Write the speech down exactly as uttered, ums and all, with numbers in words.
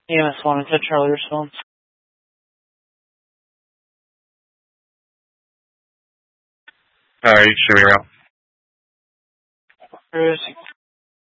E M S one to Charlie response. Alright, sure, you're out. Cruising.